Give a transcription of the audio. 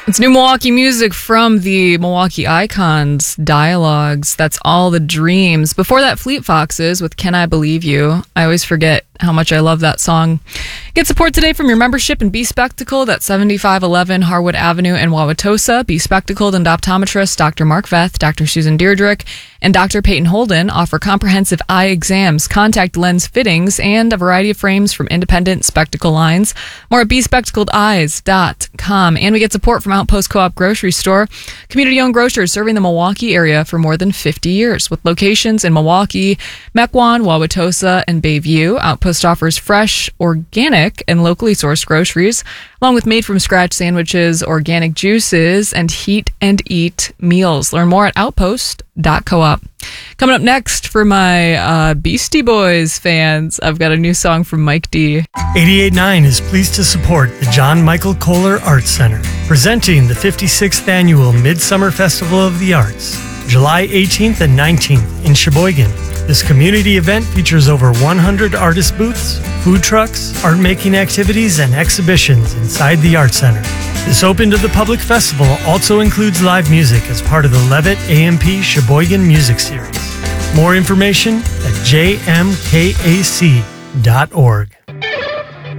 It's new Milwaukee music from the Milwaukee Icons, Dialogues, That's All the Dreams. Before that, Fleet Foxes with Can I Believe You? I always forget how much I love that song. Get support today from your membership in Be Spectacled at 7511 Harwood Avenue in Wauwatosa. Be Spectacled and optometrist Dr. Mark Veth, Dr. Susan Deirdrick, and Dr. Peyton Holden offer comprehensive eye exams, contact lens fittings, and a variety of frames from independent spectacle lines. More at bespectacledeyes.com. And we get support from Outpost Co-op Grocery Store, community-owned grocers serving the Milwaukee area for more than 50 years. With locations in Milwaukee, Mequon, Wauwatosa, and Bayview, Outpost offers fresh, organic, and locally sourced groceries, along with made-from-scratch sandwiches, organic juices, and heat and eat meals. Learn more at outpost.coop. Coming up next for my Beastie Boys fans, I've got a new song from Mike D. 88.9 is pleased to support the John Michael Kohler Arts Center, presenting the 56th Annual Midsummer Festival of the Arts, July 18th and 19th in Sheboygan. This community event features over 100 artist booths, food trucks, art-making activities, and exhibitions inside the Art Center. This open to the public festival also includes live music as part of the Levitt AMP Sheboygan Music Series. More information at jmkac.org.